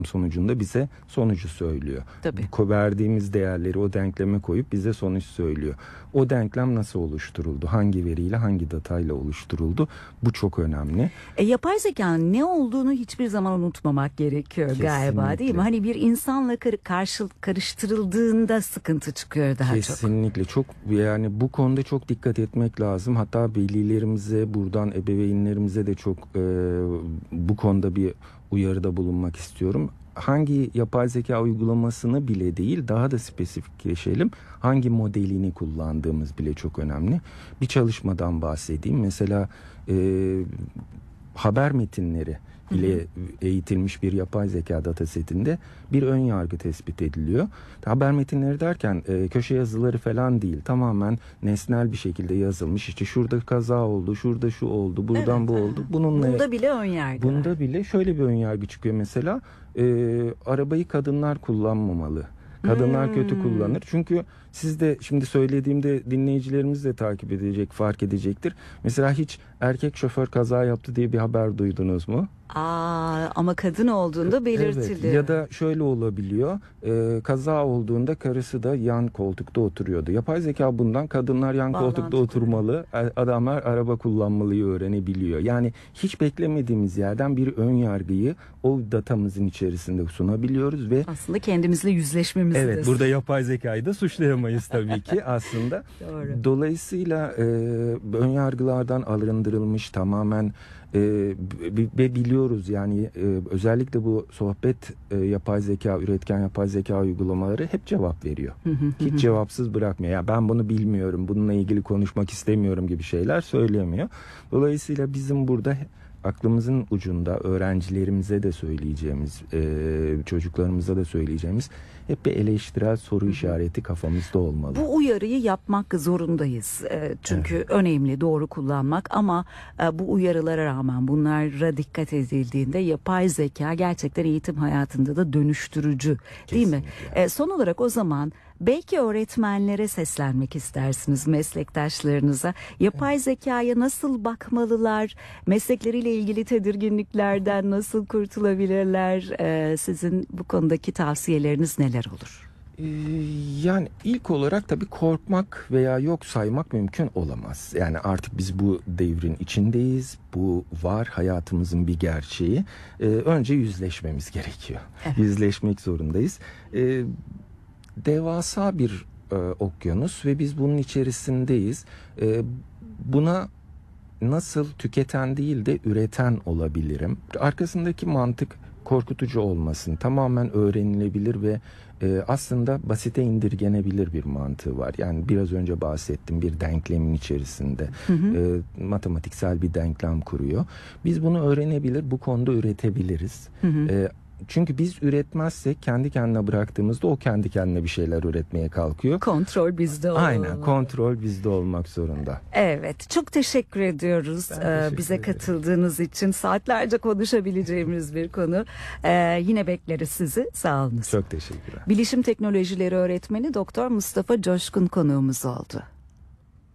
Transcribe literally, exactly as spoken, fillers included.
sonucunda bize sonucu söylüyor. Tabii. Verdiğimiz değerleri o denkleme koyup bize sonuç söylüyor. O denklem nasıl oluşturuldu? Hangi veriyle, hangi datayla oluşturuldu? Bu çok önemli. E, yapay zekanın ne olduğunu hiçbir zaman unutmamak gerekiyor. Kesinlikle. Galiba, değil mi? Hani bir insanla kar- karşı karıştırıldığında sıkıntı çıkıyor daha Kesinlikle. çok. Kesinlikle. Çok, yani bu konuda çok dikkat etmek lazım. Hatta velilerimize, buradan ebeveynlerimize de çok e, bu konuda bir uyarıda bulunmak istiyorum. Hangi yapay zeka uygulamasını bile değil, daha da spesifikleşelim. Hangi modelini kullandığımız bile çok önemli. Bir çalışmadan bahsedeyim. Mesela e, haber metinleri ile eğitilmiş bir yapay zeka datasetinde bir ön yargı tespit ediliyor. Haber metinleri derken e, köşe yazıları falan değil. Tamamen nesnel bir şekilde yazılmış. İşte şurada kaza oldu, şurada şu oldu, buradan evet, bu evet. oldu. Bununla, bunda bile ön yargı Bunda var. bile şöyle bir ön yargı çıkıyor mesela. E, arabayı kadınlar kullanmamalı. Kadınlar hmm. kötü kullanır. Çünkü siz de şimdi söylediğimde dinleyicilerimiz de takip edecek, fark edecektir. Mesela hiç erkek şoför kaza yaptı diye bir haber duydunuz mu? Aa, ama kadın olduğunda belirtili. Evet, ya da şöyle olabiliyor. E, kaza olduğunda karısı da yan koltukta oturuyordu. Yapay zeka bundan kadınlar yan Bağlantı koltukta oturmalı, kuruyor. adamlar araba kullanmalıyı öğrenebiliyor. Yani hiç beklemediğimiz yerden bir ön yargıyı o datamızın içerisinde sunabiliyoruz ve aslında kendimizle yüzleşmemizi evet, de burada yapay zekayı da suçlayamayız tabii ki aslında. Doğru. Dolayısıyla e, ön yargılardan arındırılmış tamamen e, ve biliyoruz yani e, özellikle bu sohbet e, yapay zeka, üretken yapay zeka uygulamaları hep cevap veriyor. Hiç cevapsız bırakmıyor. Ya ben bunu bilmiyorum, bununla ilgili konuşmak istemiyorum gibi şeyler söylemiyor. Dolayısıyla bizim burada aklımızın ucunda öğrencilerimize de söyleyeceğimiz, e, çocuklarımıza da söyleyeceğimiz hep bir eleştirel soru işareti kafamızda olmalı. Bu uyarıyı yapmak zorundayız. E, çünkü evet. önemli doğru kullanmak ama e, bu uyarılara rağmen bunlara dikkat edildiğinde yapay zeka gerçekten eğitim hayatında da dönüştürücü. Kesinlikle. Değil mi? E, son olarak o zaman belki öğretmenlere seslenmek istersiniz, meslektaşlarınıza. Yapay zekaya nasıl bakmalılar? Meslekleriyle ilgili tedirginliklerden nasıl kurtulabilirler? Ee, sizin bu konudaki tavsiyeleriniz neler olur? Ee, yani ilk olarak tabii korkmak veya yok saymak mümkün olamaz. Yani artık biz bu devrin içindeyiz. Bu var, hayatımızın bir gerçeği. Ee, önce yüzleşmemiz gerekiyor. Evet. Yüzleşmek zorundayız. Ee, devasa bir e, okyanus ve biz bunun içerisindeyiz. E, buna nasıl tüketen değil de üreten olabilirim? Arkasındaki mantık korkutucu olmasın. Tamamen öğrenilebilir ve e, aslında basite indirgenebilir bir mantığı var. Yani biraz önce bahsettim, bir denklemin içerisinde hı hı. E, matematiksel bir denklem kuruyor. Biz bunu öğrenebilir, bu konuda üretebiliriz. Hı hı. E, Çünkü biz üretmezsek kendi kendine bıraktığımızda o kendi kendine bir şeyler üretmeye kalkıyor. Kontrol bizde olmalı. Aynen, kontrol bizde olmak zorunda. Evet, çok teşekkür ediyoruz teşekkür bize ederim. Katıldığınız için. Saatlerce konuşabileceğimiz bir konu. Ee, yine bekleriz sizi. Sağ olun. Çok teşekkürler. Bilişim Teknolojileri Öğretmeni Doktor Mustafa Coşkun konuğumuz oldu.